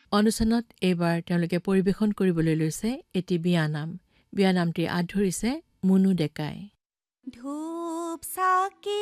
অনুষ্ঠানত এইবাৰ তেওঁলোকে পৰিৱেশন কৰিবলৈ লৈছে এটি বিয়ানাম। বিয়ানামটি আঁত ধৰিছে মুনু ডেকাই। ধূপ চাকি